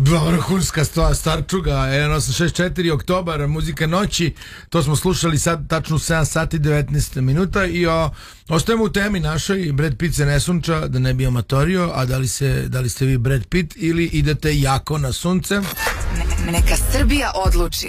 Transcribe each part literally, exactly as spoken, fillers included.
Vrhunska stvar, Starčuga, jedan osam šest četiri, oktobar, muzika noći, to smo slušali sad tačno u sedam sati devetnaest minuta i o, ostajemo u temi našoj. Brad Pitt se ne sunča, da ne bi amatorio, a da li, se, da li ste vi Brad Pitt ili idete jako na sunce? Ne, neka Srbija odluči.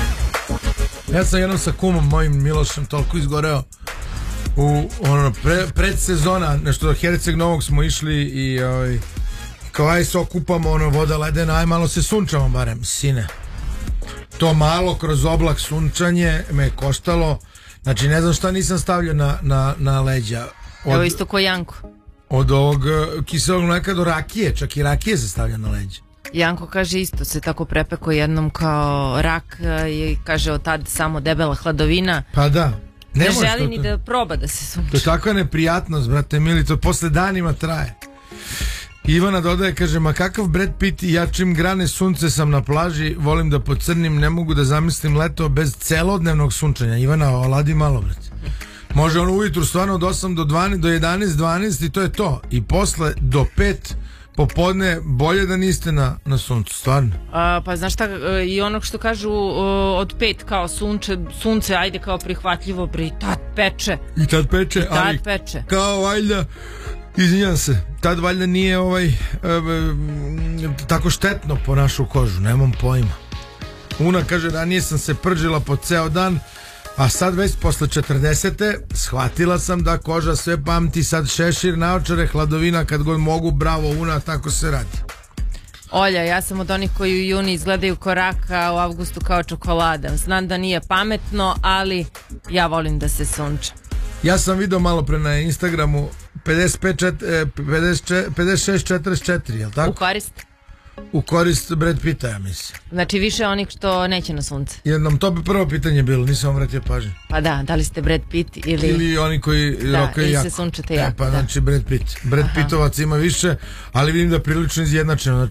Ja sam jednom sa kumom mojim Milošem toliko izgoreo u ono, pre, predsezona, nešto do Herceg Novog smo išli i ovaj, kao aj se okupamo, ono, voda ledena, aj malo se sunčamo barem, sine. To malo kroz oblak sunčanje me koštalo, znači ne znam šta nisam stavljao na, na, na leđa. Od, Evo isto ko Janko. Od ovog kiselog mleka do rakije, čak i rakije se stavlja na leđa. Janko kaže isto se tako prepeko jednom kao rak i kaže od tad samo debela hladovina. Pa da. Ne, ne želi ni da proba da se sunče. To je takva neprijatnost, brate mili, to posle danima traje. Ivana dodaje, kaže, ma kakav Brad Pitt, ja čim grane sunce sam na plaži, volim da pocrnim, ne mogu da zamislim leto bez celodnevnog sunčanja. Ivana, oladi malo, brate. Može ono ujutru stvarno od osam do dvanaest, do jedanaest, dvanaest i to je to. I posle do pet popodne bolje da niste na, na suncu, stvarno. A, pa znaš šta, i onog što kažu od pet kao sunce, sunce ajde kao prihvatljivo, pri tad peče. I tad peče, I tad ali peče. Kao valjda, izvinjam se, tad valjda nije ovaj e, e, tako štetno po našu kožu, nemam pojma. Una kaže, ranije sam se pržila po ceo dan, a sad već posle četrdesete shvatila sam da koža sve pamti, sad šešir, naočare, hladovina kad god mogu, bravo Una, tako se radi. Olja, ja sam od onih koji u juni izgledaju ko rak, a u avgustu kao čokolada. Znam da nije pametno, ali ja volim da se sunča. Ja sam video malo pre na Instagramu pedeset pet, pedeset šest četrdeset četiri, jel tako? U korist? U korist Brad Pitta, ja mislim. Znači više onih što neće na sunce. Jednom, to bi prvo pitanje bilo, nisam vam vratio pažnju. Pa da, da li ste Brad Pitt ili... Ili oni koji da, rokaju jako. ili se sunčate jako. E, pa da. znači Brad Pitt. Brad Pittovac ima više, ali vidim da prilično izjednačeno.